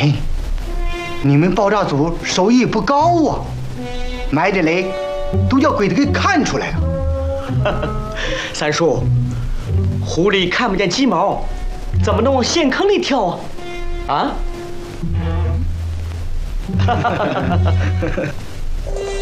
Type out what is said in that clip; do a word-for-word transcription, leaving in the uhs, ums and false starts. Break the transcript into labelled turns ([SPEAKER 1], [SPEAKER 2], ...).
[SPEAKER 1] 嘿，你们爆炸组手艺不高啊，埋的雷都叫鬼子给看出来了。
[SPEAKER 2] 三叔，狐狸看不见鸡毛，怎么能往陷坑里跳啊？啊？